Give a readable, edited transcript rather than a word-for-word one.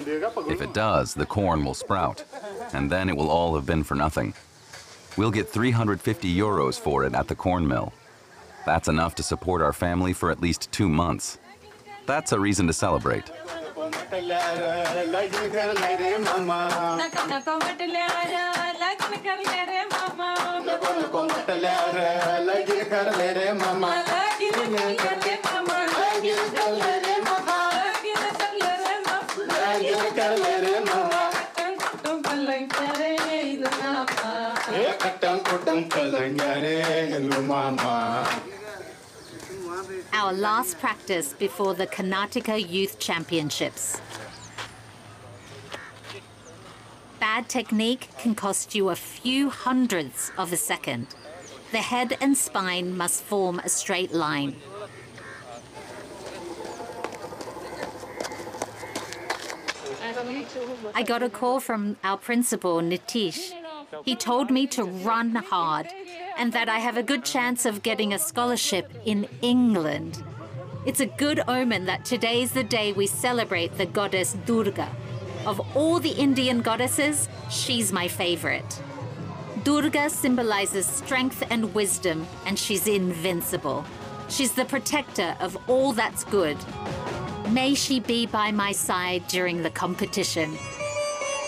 If it does, the corn will sprout, and then it will all have been for nothing. We'll get 350 euros for it at the corn mill. That's enough to support our family for at least 2 months. That's a reason to celebrate. Our last practice before the Karnataka Youth Championships. Bad technique can cost you a few hundredths of a second. The head and spine must form a straight line. I got a call from our principal, Nitish. He told me to run hard and that I have a good chance of getting a scholarship in England. It's a good omen that today is the day we celebrate the goddess Durga. Of all the Indian goddesses, she's my favorite. Durga symbolizes strength and wisdom, and she's invincible. She's the protector of all that's good. May she be by my side during the competition.